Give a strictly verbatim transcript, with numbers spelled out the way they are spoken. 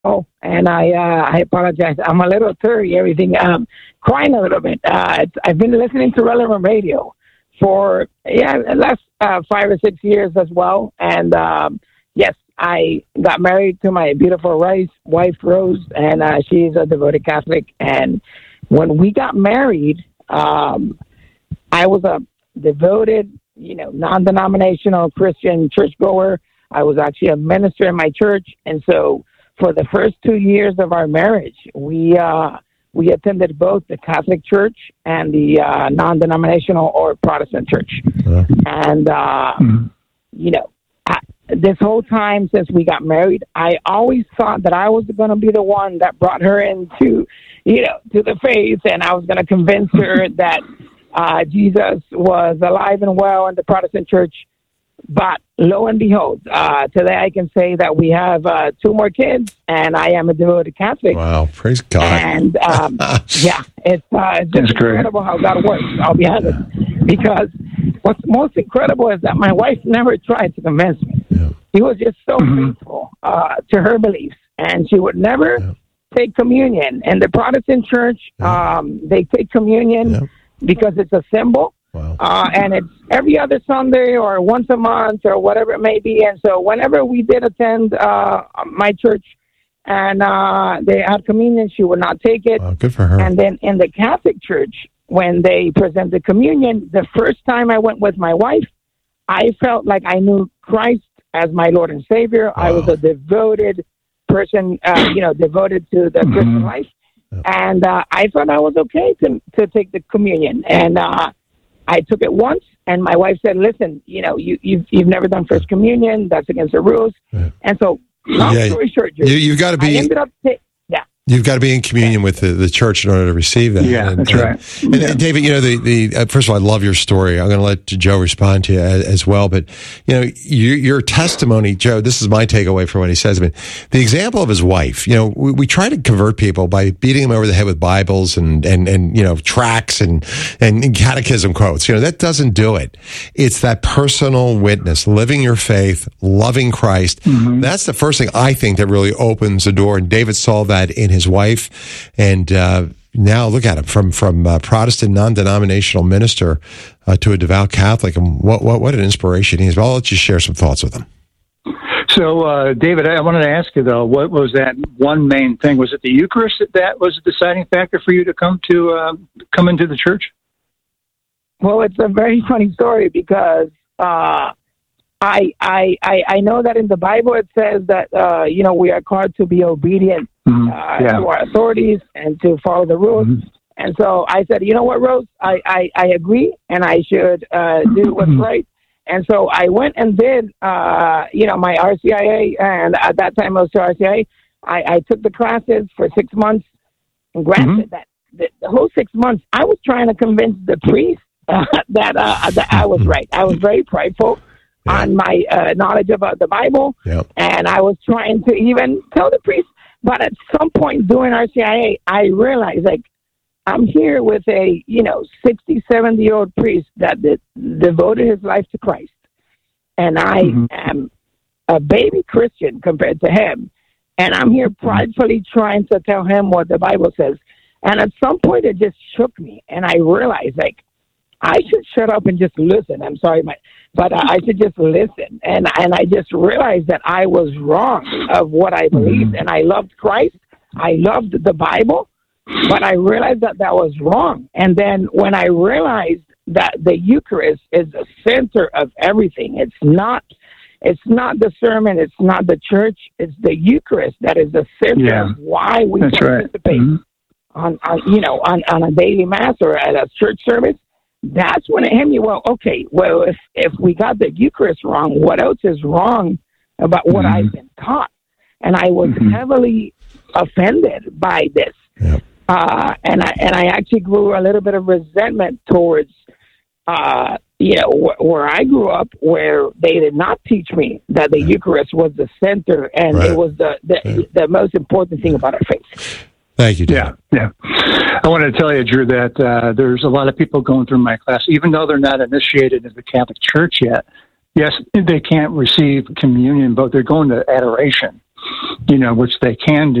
Oh, and I uh, I apologize. I'm a little teary. Everything, um, crying a little bit. Uh, it's, I've been listening to Relevant Radio for yeah the last uh, five or six years as well. And um, yes, I got married to my beautiful wife, wife Rose, and uh, she's a devoted Catholic. And when we got married, um, I was a devoted, you know, non-denominational Christian churchgoer. I was actually a minister in my church, and so for the first two years of our marriage, we uh, we attended both the Catholic Church and the uh, non-denominational or Protestant church. Yeah. And uh, mm-hmm. you know, I, this whole time since we got married, I always thought that I was going to be the one that brought her into, you know, to the faith, and I was going to convince her that uh, Jesus was alive and well in the Protestant church. But lo and behold, uh, today I can say that we have uh, two more kids, and I am a devoted Catholic. Wow, praise God. And, um, yeah, it's, uh, it's just incredible how God works, I'll be honest. Because what's most incredible is that my wife never tried to convince me. Yeah. She was just so mm-hmm. faithful uh, to her beliefs, and she would never yeah. take communion. In the Protestant church, yeah. um, they take communion yeah. because it's a symbol. Wow. Uh, and it's every other Sunday or once a month or whatever it may be. And so whenever we did attend uh, my church and uh, they had communion, she would not take it. Wow, good for her. And then in the Catholic Church, when they presented communion, the first time I went with my wife, I felt like I knew Christ as my Lord and Savior. Wow. I was a devoted person, uh, you know, devoted to the mm-hmm. Christian life. Yep. And uh, I thought I was okay to, to take the communion. And uh I took it once, and my wife said, listen, you know, you, you've, you've never done First Communion. That's against the rules. Yeah. And so, long yeah, story short, you, you've got to be... I ended up... T- yeah. You've got to be in communion with the, the church in order to receive that. Yeah, and, that's and, right. And, yeah. and David, you know, the, the uh, first of all, I love your story. I'm going to let Joe respond to you as, as well. But, you know, your, your testimony, Joe, this is my takeaway from what he says. I mean, the example of his wife, you know, we, we try to convert people by beating them over the head with Bibles and, and, and you know, tracts and, and, and catechism quotes. You know, that doesn't do it. It's that personal witness, living your faith, loving Christ. Mm-hmm. That's the first thing I think that really opens the door. And David saw that in his wife. And uh, now look at him, from from uh, Protestant non-denominational minister uh, to a devout Catholic. And what, what what an inspiration he is. Well, I'll let you share some thoughts with him. So, uh, David, I wanted to ask you, though, what was that one main thing? Was it the Eucharist that, that was a deciding factor for you to come to uh, come into the church? Well, it's a very funny story because uh, I, I I I know that in the Bible it says that, uh, you know, we are called to be obedient mm-hmm. uh, yeah. to our authorities and to follow the rules. Mm-hmm. And so I said, you know what, Rose, I, I, I agree, and I should uh, do what's mm-hmm. right. And so I went and did, uh, you know, my R C I A, and at that time I was to R C I A. I, I took the classes for six months, and granted mm-hmm. that the, the whole six months, I was trying to convince the priest uh, that, uh, that I was right. I was very prideful. Yeah. on my uh, knowledge about the Bible, yep. and I was trying to even tell the priest. But at some point during R C I A, I realized, like, I'm here with a, you know, sixty, seventy-year-old priest that de- devoted his life to Christ, and I mm-hmm. am a baby Christian compared to him, and I'm here pridefully trying to tell him what the Bible says. And at some point, it just shook me, and I realized, like, I should shut up and just listen. I'm sorry, my, but I should just listen. And and I just realized that I was wrong of what I believed. And I loved Christ. I loved the Bible. But I realized that that was wrong. And then when I realized that the Eucharist is the center of everything, it's not it's not the sermon, it's not the church, it's the Eucharist that is the center yeah. of why we That's participate right. mm-hmm. on, on, you know, on, on a daily mass or at a church service. That's when it hit me, well, okay, well, if, if we got the Eucharist wrong, what else is wrong about what mm-hmm. I've been taught? And I was mm-hmm. heavily offended by this. Yep. Uh, and I and I actually grew a little bit of resentment towards, uh, you know, wh- where I grew up, where they did not teach me that the yeah. Eucharist was the center and right. it was the, the, yeah. the most important thing about our faith. Thank you, Dave. Yeah, yeah. I wanted to tell you, Drew, that uh, there's a lot of people going through my class, even though they're not initiated in the Catholic Church yet. Yes, they can't receive communion, but they're going to adoration. you know, which they can do.